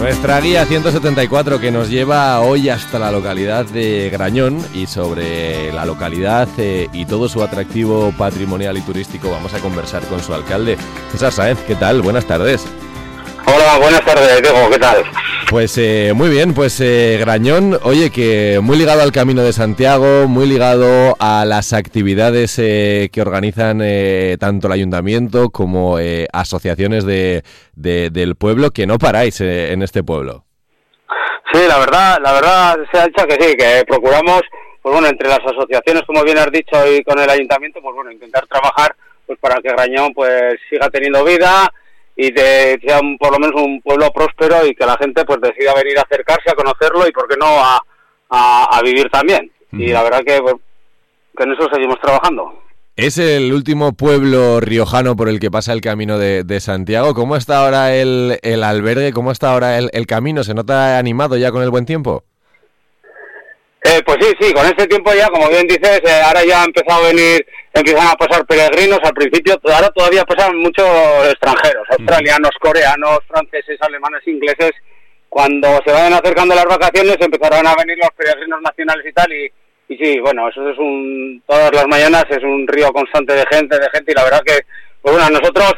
Nuestra guía 174 que nos lleva hoy hasta la localidad de Grañón, y sobre la localidad y todo su atractivo patrimonial y turístico vamos a conversar con su alcalde, César Sáenz. ¿Qué tal? Buenas tardes. Hola, buenas tardes, Diego, ¿qué tal? Pues muy bien, pues Grañón, oye, que muy ligado al Camino de Santiago, muy ligado a las actividades que organizan tanto el ayuntamiento como asociaciones del pueblo, que no paráis en este pueblo. Sí, la verdad sea hecha que sí, que procuramos, pues bueno, entre las asociaciones, como bien has dicho, y con el ayuntamiento, pues bueno, intentar trabajar pues para que Grañón pues siga teniendo vida y sea por lo menos un pueblo próspero, y que la gente pues decida venir a acercarse, a conocerlo y por qué no a vivir también. Y la verdad que en eso seguimos trabajando. Es el último pueblo riojano por el que pasa el Camino de Santiago. ¿Cómo está ahora el albergue? ¿Cómo está ahora el camino? ¿Se nota animado ya con el buen tiempo? Pues sí, con este tiempo ya, como bien dices, ahora ya empiezan a pasar peregrinos. Al principio, ahora todavía pasan muchos extranjeros, australianos, coreanos, franceses, alemanes, ingleses. Cuando se vayan acercando las vacaciones empezarán a venir los peregrinos nacionales y tal, y sí, bueno, eso es todas las mañanas es un río constante de gente, y la verdad que, pues bueno, a nosotros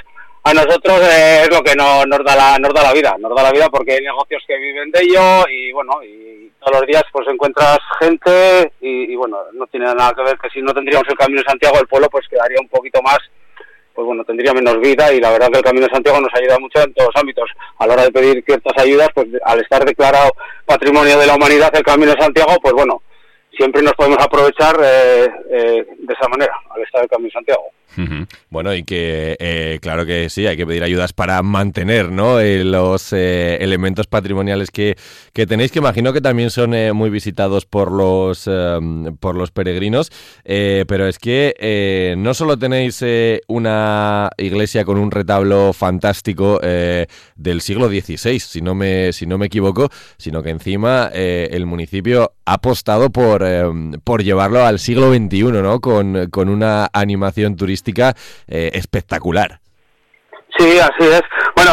es lo que nos da la vida, porque hay negocios que viven de ello, y bueno, y todos los días pues encuentras gente, y bueno, no tiene nada que ver que si no tendríamos el Camino de Santiago, el pueblo pues quedaría un poquito más, pues bueno, tendría menos vida. Y la verdad que el Camino de Santiago nos ayuda mucho en todos los ámbitos. A la hora de pedir ciertas ayudas, pues al estar declarado Patrimonio de la Humanidad el Camino de Santiago, pues bueno, siempre nos podemos aprovechar de esa manera, al estar el Camino de Santiago. Bueno, y que claro que sí, hay que pedir ayudas para mantener, ¿no?, los elementos patrimoniales que tenéis, que imagino que también son muy visitados por los peregrinos, pero es que no solo tenéis una iglesia con un retablo fantástico del siglo XVI, si no me equivoco, sino que encima el municipio ha apostado por llevarlo al siglo XXI, ¿no?, con una animación turística espectacular. Sí, así es. Bueno,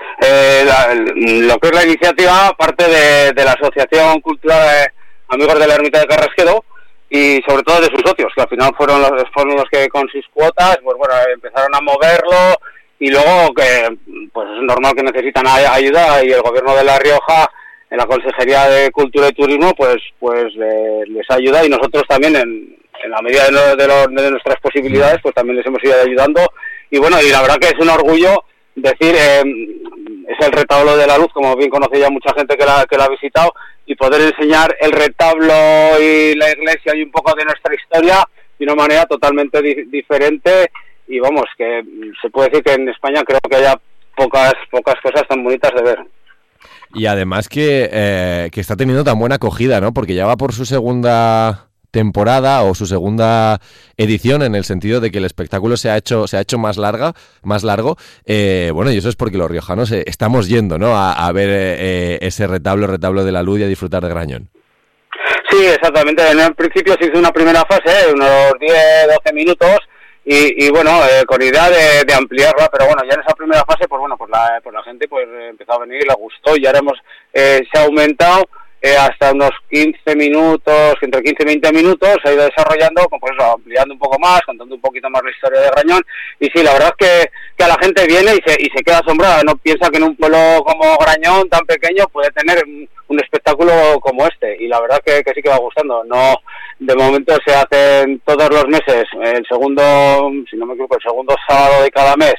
lo que es la iniciativa parte de la Asociación Cultural Amigos de la Ermita de Carrasquedo, y sobre todo de sus socios, que al final fueron los que con sus cuotas pues bueno, empezaron a moverlo, y luego que pues es normal que necesitan ayuda, y el gobierno de La Rioja, en la Consejería de Cultura y Turismo, pues les ayuda, y nosotros también en la medida de nuestras posibilidades pues también les hemos ido ayudando. Y bueno, y la verdad que es un orgullo decir, es el retablo de la luz, como bien conoce ya mucha gente que la ha visitado, y poder enseñar el retablo y la iglesia y un poco de nuestra historia de una manera totalmente diferente. Y vamos, que se puede decir que en España creo que haya pocas cosas tan bonitas de ver. Y además que está teniendo tan buena acogida, ¿no?, porque ya va por su segunda temporada o su segunda edición, en el sentido de que el espectáculo se ha hecho más largo. Bueno, y eso es porque los riojanos estamos yendo, ¿no?, a ver ese retablo de la luz, y a disfrutar de Grañón. Sí, exactamente. En el principio se hizo una primera fase, unos 10-12 minutos, y bueno, con idea de ampliarla, pero bueno, ya en esa primera fase, pues bueno, pues la gente pues empezó a venir, le gustó, y ahora se ha aumentado hasta unos 15 minutos, entre 15 y 20 minutos, se ha ido desarrollando, pues eso, ampliando un poco más, contando un poquito más la historia de Grañón. Y sí, la verdad es que a la gente viene y se queda asombrada, no piensa que en un pueblo como Grañón, tan pequeño, puede tener un espectáculo como este, y la verdad que sí que va gustando. No, de momento se hacen todos los meses, el segundo, si no me equivoco, el segundo sábado de cada mes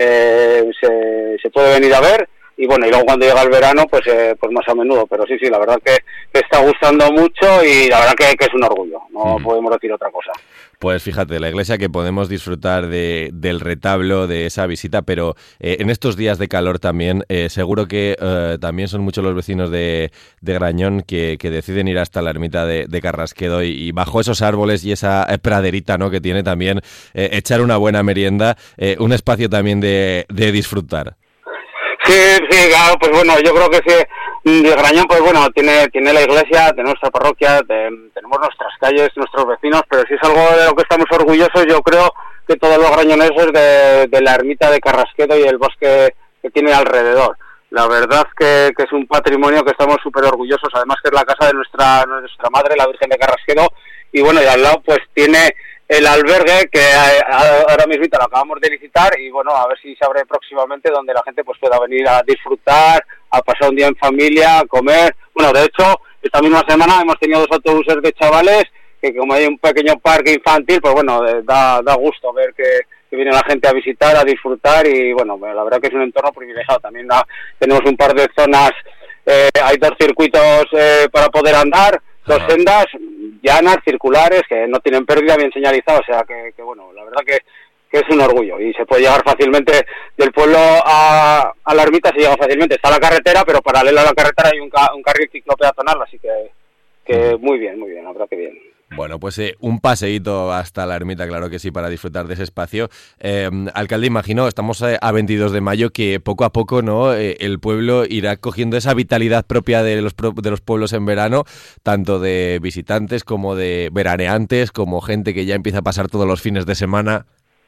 se puede venir a ver. Y bueno, y luego cuando llega el verano, pues más a menudo. Pero sí, la verdad que está gustando mucho, y la verdad que es un orgullo. No podemos decir otra cosa. Pues fíjate, la iglesia, que podemos disfrutar del retablo, de esa visita, pero en estos días de calor también, seguro que también son muchos los vecinos de Grañón que deciden ir hasta la ermita de Carrasquedo, y bajo esos árboles y esa praderita, ¿no?, que tiene también, echar una buena merienda, un espacio también de disfrutar. Sí, claro, pues bueno, yo creo que sí, Grañón, pues bueno, tiene la iglesia, tiene nuestra parroquia, tenemos nuestras calles, nuestros vecinos, pero si es algo de lo que estamos orgullosos, yo creo que todos los grañoneses de la ermita de Carrasquedo y el bosque que tiene alrededor. la verdad que es un patrimonio que estamos súper orgullosos, además que es la casa de nuestra madre, la Virgen de Carrasquedo, y bueno, y al lado pues tiene el albergue que ahora mismo lo acabamos de licitar, y bueno, a ver si se abre próximamente, donde la gente pues pueda venir a disfrutar, a pasar un día en familia, a comer. Bueno, de hecho, esta misma semana hemos tenido 2 autobuses de chavales, que como hay un pequeño parque infantil, pues bueno, da gusto ver que viene la gente a visitar, a disfrutar, y bueno, la verdad que es un entorno privilegiado. También tenemos un par de zonas, hay 2 circuitos para poder andar, 2 sendas llanas, circulares, que no tienen pérdida, bien señalizadas, o sea que bueno, la verdad que es un orgullo, y se puede llegar fácilmente del pueblo a la ermita, se llega fácilmente. Está la carretera, pero paralela a la carretera hay un carril ciclopeatonal, así que muy bien, la verdad que bien. Bueno, pues un paseíto hasta la ermita, claro que sí, para disfrutar de ese espacio. Alcalde, imagino, estamos a 22 de mayo, que poco a poco, ¿no? El pueblo irá cogiendo esa vitalidad propia de los pueblos en verano, tanto de visitantes como de veraneantes, como gente que ya empieza a pasar todos los fines de semana.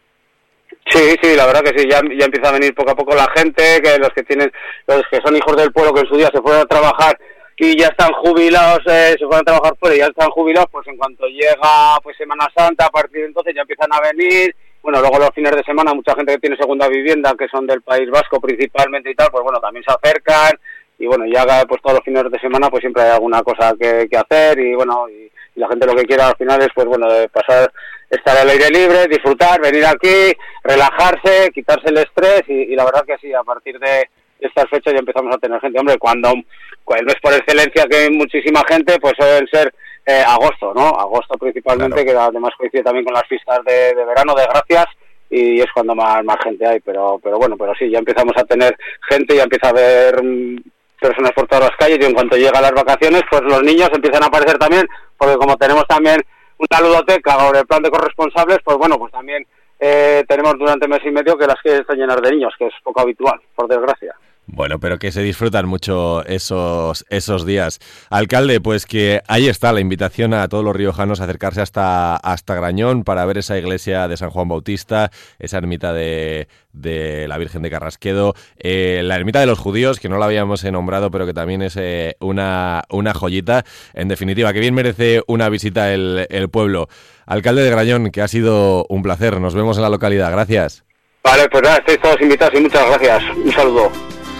Sí, la verdad que sí, ya empieza a venir poco a poco la gente, que los que son hijos del pueblo, que en su día se fueron a trabajar y ya están jubilados, se fueron a trabajar fuera y ya están jubilados, pues en cuanto llega pues Semana Santa, a partir de entonces ya empiezan a venir. Bueno, luego los fines de semana, mucha gente que tiene segunda vivienda, que son del País Vasco principalmente y tal, pues bueno, también se acercan, y bueno, ya pues todos los fines de semana pues siempre hay alguna cosa que hacer, y bueno, y la gente lo que quiera al final es pues bueno, de estar al aire libre, disfrutar, venir aquí, relajarse, quitarse el estrés, y la verdad que sí, a partir de estas fechas ya empezamos a tener gente. Hombre, cuando el mes por excelencia que hay muchísima gente, pues suelen ser agosto, ¿no? Agosto principalmente, claro, que además coincide también con las fiestas de verano, de Gracias, y es cuando más gente hay, pero sí, ya empezamos a tener gente, ya empieza a haber personas por todas las calles, y en cuanto llegan las vacaciones, pues los niños empiezan a aparecer también, porque como tenemos también una ludoteca o el plan de corresponsables, pues bueno, pues también tenemos durante mes y medio que las calles están llenas de niños, que es poco habitual, por desgracia. Bueno, pero que se disfrutan mucho esos días. Alcalde, pues que ahí está la invitación a todos los riojanos a acercarse hasta Grañón para ver esa iglesia de San Juan Bautista, esa ermita de la Virgen de Carrasquedo, la ermita de los judíos, que no la habíamos nombrado, pero que también es una joyita. En definitiva, que bien merece una visita el pueblo. Alcalde de Grañón, que ha sido un placer. Nos vemos en la localidad. Gracias. Vale, pues nada, estáis todos invitados y muchas gracias. Un saludo.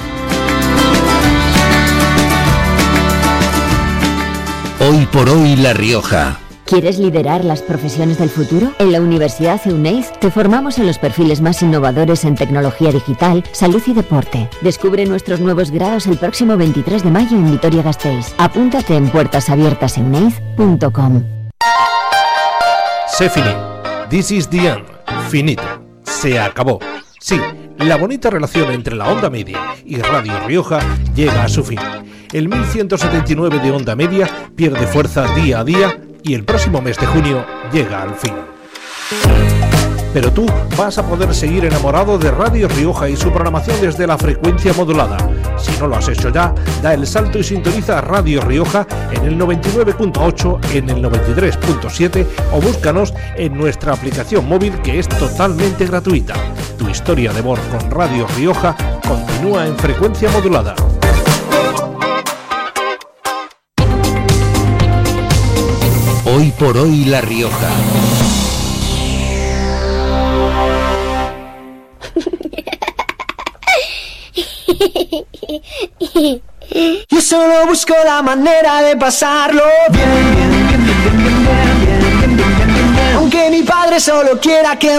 Hoy por hoy La Rioja. ¿Quieres liderar las profesiones del futuro? En la Universidad Euneiz te formamos en los perfiles más innovadores en tecnología digital, salud y deporte. Descubre nuestros nuevos grados el próximo 23 de mayo en Vitoria-Gasteiz. Apúntate en puertasabiertaseuneiz.com. Se finí. This is the end. Finito. Se acabó. Sí, la bonita relación entre la onda media y Radio Rioja llega a su fin. El 1179 de onda media pierde fuerza día a día y el próximo mes de junio llega al fin. Pero tú vas a poder seguir enamorado de Radio Rioja y su programación desde la frecuencia modulada. Si no lo has hecho ya, da el salto y sintoniza Radio Rioja en el 99.8, en el 93.7 o búscanos en nuestra aplicación móvil, que es totalmente gratuita. Tu historia de amor con Radio Rioja continúa en frecuencia modulada. Hoy por hoy La Rioja. Yo solo busco la manera de pasarlo bien, aunque mi padre solo quiera que